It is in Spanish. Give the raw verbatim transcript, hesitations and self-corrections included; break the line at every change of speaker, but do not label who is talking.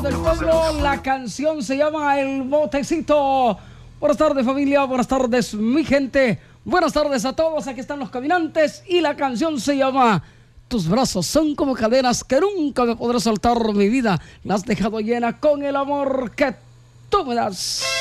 del pueblo. La canción se llama El Botecito. Buenas tardes, familia, buenas tardes, mi gente. Buenas tardes a todos, aquí están los caminantes. Y la canción se llama Tus brazos son como cadenas que nunca me podré soltar, mi vida. La has dejado llena con el amor que tú me das.